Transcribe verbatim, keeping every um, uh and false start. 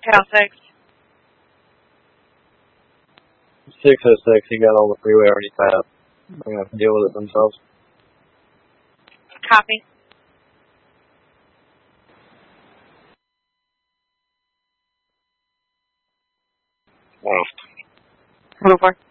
Cal six. six oh six, he got all the freeway already tapped. They're going to have to deal with it themselves. Copy. Lost. one oh four.